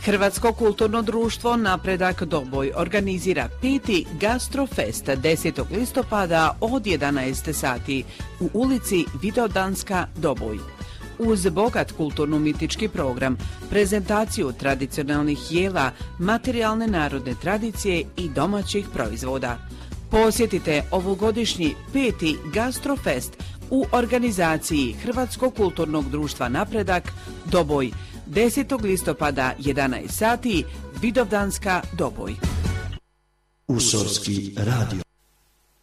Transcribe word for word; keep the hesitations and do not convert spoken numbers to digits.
Hrvatsko kulturno društvo Napredak Doboj organizira peti Gastrofest desetog listopada od jedanaest sati u ulici Vidovdanska, Doboj. Uz bogat kulturno-umjetnički program, prezentaciju tradicionalnih jela, materijalne narodne tradicije i domaćih proizvoda. Posjetite ovogodišnji peti Gastrofest u organizaciji Hrvatskog kulturnog društva Napredak Doboj desetog listopada jedanaest sati, Vidovdanska, Doboj. Usorski radio.